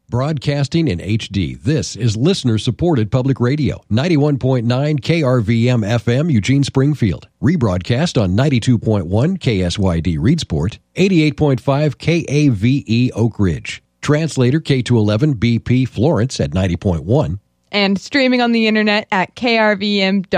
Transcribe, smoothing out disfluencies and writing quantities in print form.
Broadcasting in HD, this is listener-supported public radio. 91.9 KRVM FM, Eugene, Springfield. Rebroadcast on 92.1 KSYD, Reedsport. 88.5 KAVE, Oak Ridge. Translator K211 BP, Florence at 90.1. And streaming on the internet at krvm.org.